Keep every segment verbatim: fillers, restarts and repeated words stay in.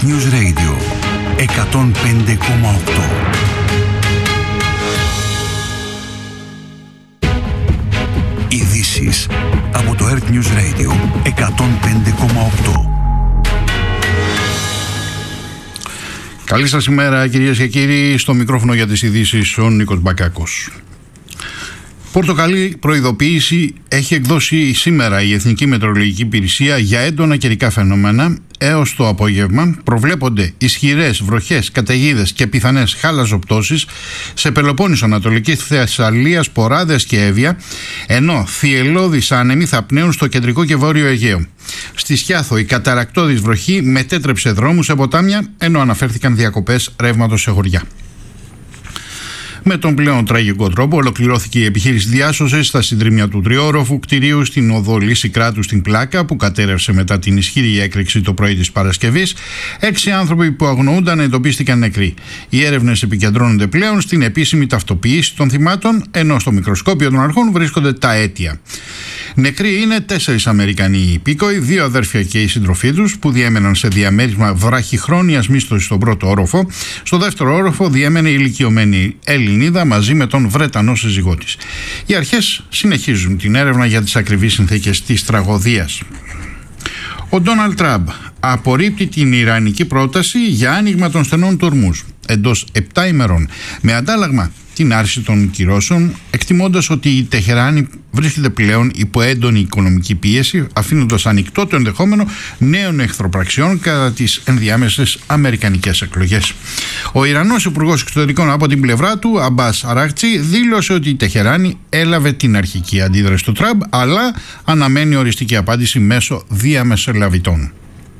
News Radio εκατόν πέντε κόμμα οκτώ. Ειδήσεις από το Earth News Radio εκατόν πέντε κόμμα οκτώ. Καλή σας ημέρα κυρίες και κύριοι, στο μικρόφωνο για τις ειδήσεις ο Νίκος Μπακάκος. Πορτοκαλί προειδοποίηση έχει εκδώσει σήμερα η Εθνική Μετεωρολογική Υπηρεσία για έντονα καιρικά φαινόμενα. Έως το απόγευμα προβλέπονται ισχυρές βροχές, καταιγίδες και πιθανές χαλαζοπτώσεις σε Πελοπόννησο, Ανατολική Θεσσαλία, Ποράδες και Εύβοια, ενώ θυελλώδεις άνεμοι θα πνέουν στο κεντρικό και βόρειο Αιγαίο. Στη Σκιάθο η καταρακτώδης βροχή μετέτρεψε δρόμους σε ποτάμια, ενώ αναφέρθηκαν διακοπές ρεύματος σε χωριά. Με τον πλέον τραγικό τρόπο ολοκληρώθηκε η επιχείρηση διάσωσης στα συντρίμμια του τριόροφου κτηρίου στην οδό Λύση Κράτου στην Πλάκα, που κατέρευσε μετά την ισχυρή έκρηξη το πρωί της Παρασκευής. Έξι άνθρωποι που αγνοούνταν εντοπίστηκαν νεκροί. Οι έρευνες επικεντρώνονται πλέον στην επίσημη ταυτοποίηση των θυμάτων, ενώ στο μικροσκόπιο των αρχών βρίσκονται τα αίτια. Νεκροί είναι τέσσερις Αμερικανοί υπήκοοι, δύο αδέρφια και οι σύντροφοί τους, που διέμεναν σε διαμέρισμα βραχυχρόνιας μίσθωσης στον πρώτο όροφο. Στο δεύτερο όροφο διέμενε η ηλικιωμένη Ελληνίδα μαζί με τον Βρετανό σύζυγό της. Οι αρχές συνεχίζουν την έρευνα για τις ακριβείς συνθήκες της τραγωδίας. Ο Ντόναλντ Τραμπ απορρίπτει την ιρανική πρόταση για άνοιγμα των στενών του Ορμούζ εντός επτά ημερών, με αντάλλαγμα την άρση των κυρώσεων, εκτιμώντας ότι η Τεχεράνη βρίσκεται πλέον υπό έντονη οικονομική πίεση, αφήνοντας ανοιχτό το ενδεχόμενο νέων εχθροπραξιών κατά τις ενδιάμεσες αμερικανικές εκλογές. Ο Ιρανός Υπουργός Εξωτερικών από την πλευρά του, Αμπάς Αράκτσι, δήλωσε ότι η Τεχεράνη έλαβε την αρχική αντίδραση του Τραμπ, αλλά αναμένει οριστική απάντηση μέσω διαμεσολαβητών.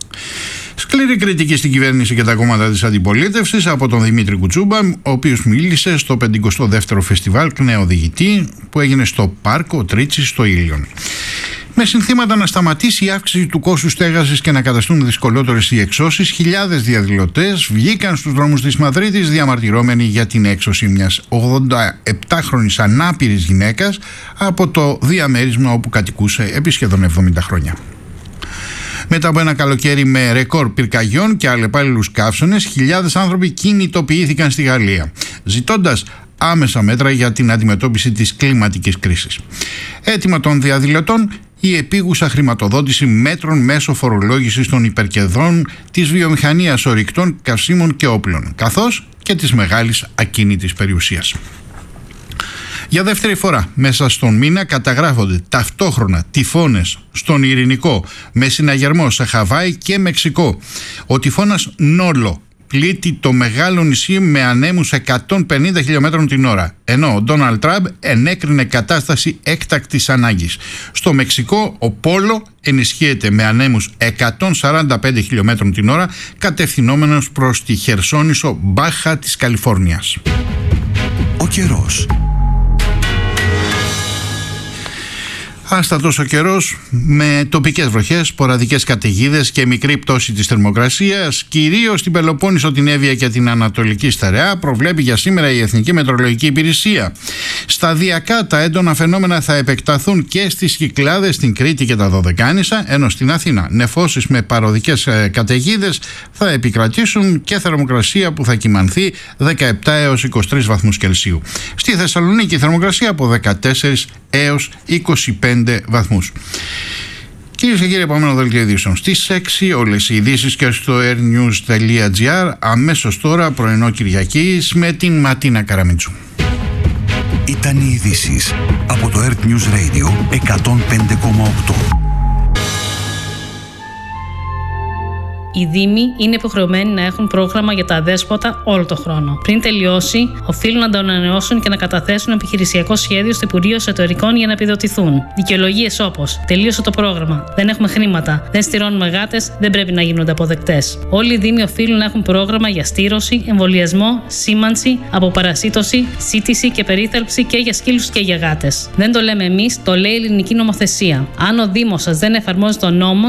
Σκληρή κριτική στην κυβέρνηση και τα κόμματα της αντιπολίτευσης από τον Δημήτρη Κουτσούμπα, ο οποίος μίλησε στο πενηκοστό δεύτερο φεστιβάλ Νεοδηγητή που έγινε στο Πάρκο Τρίτσης στο Ήλιον. Με συνθήματα να σταματήσει η αύξηση του κόστους στέγασης και να καταστούν δυσκολότερες οι εξώσεις, χιλιάδες διαδηλωτές βγήκαν στους δρόμους της Μαδρίτης διαμαρτυρώμενοι για την έξωση μιας ογδονταεπτάχρονης ανάπηρης γυναίκας από το διαμέρισμα όπου κατοικούσε επί σχεδόν εβδομήντα χρόνια. Μετά από ένα καλοκαίρι με ρεκόρ πυρκαγιών και αλλεπάλληλους καύσονες, χιλιάδες άνθρωποι κινητοποιήθηκαν στη Γαλλία, ζητώντας άμεσα μέτρα για την αντιμετώπιση της κλιματικής κρίσης. Αίτημα των διαδηλωτών, η επίγουσα χρηματοδότηση μέτρων μέσω φορολόγησης των υπερκερδών της βιομηχανίας ορυκτών καυσίμων και όπλων, καθώς και της μεγάλης ακίνητης περιουσίας. Για δεύτερη φορά μέσα στον μήνα καταγράφονται ταυτόχρονα τυφώνες στον Ειρηνικό, με συναγερμό σε Χαβάη και Μεξικό. Ο τυφώνας Νόλο πλήττει το μεγάλο νησί με ανέμους εκατόν πενήντα χιλιόμετρων την ώρα, ενώ ο Ντόναλντ Τραμπ ενέκρινε κατάσταση έκτακτης ανάγκης. Στο Μεξικό ο Πόλο ενισχύεται με ανέμους εκατόν σαράντα πέντε χιλιόμετρων την ώρα, κατευθυνόμενος προς τη Χερσόνησο Μπάχα της Καλιφόρνιας. Ο καιρός. Άστατος ο καιρός με τοπικές βροχές, σποραδικές καταιγίδες και μικρή πτώση της θερμοκρασίας, κυρίως στην Πελοπόννησο, την Εύβοια και την Ανατολική Στερεά, προβλέπει για σήμερα η Εθνική Μετεωρολογική Υπηρεσία. Σταδιακά τα έντονα φαινόμενα θα επεκταθούν και στις Κυκλάδες, στην Κρήτη και τα Δωδεκάνησα, ενώ στην Αθήνα νεφώσεις με παροδικές καταιγίδες θα επικρατήσουν και θερμοκρασία που θα κυμανθεί δεκαεπτά έως είκοσι τρεις βαθμούς Κελσίου. Στη Θεσσαλονίκη η θερμοκρασία από δεκατέσσερις έως είκοσι πέντε βαθμούς. Κυρίες και κύριοι, επόμενο δελτίο ειδήσεων στις έξι, όλες οι ειδήσεις και στο airnews τελεία gr. Αμέσως τώρα πρωινό Κυριακής με την Ματίνα Καραμίτσου. Ήταν οι ειδήσεις από το Earth News Radio εκατόν πέντε κόμμα οκτώ. Οι Δήμοι είναι υποχρεωμένοι να έχουν πρόγραμμα για τα αδέσποτα όλο το χρόνο. Πριν τελειώσει, οφείλουν να το ανανεώσουν και να καταθέσουν επιχειρησιακό σχέδιο στο Υπουργείο Εσωτερικών για να επιδοτηθούν. Δικαιολογίες όπως τελείωσε το πρόγραμμα, δεν έχουμε χρήματα, δεν στηρώνουμε γάτες, δεν πρέπει να γίνονται αποδεκτές. Όλοι οι Δήμοι οφείλουν να έχουν πρόγραμμα για στήρωση, εμβολιασμό, σήμανση, αποπαρασίτωση, σύτηση και περίθαλψη και για σκύλους και για γάτες. Δεν το λέμε εμείς, το λέει η ελληνική νομοθεσία. Αν ο Δήμος σας δεν εφαρμόζει τον νόμο,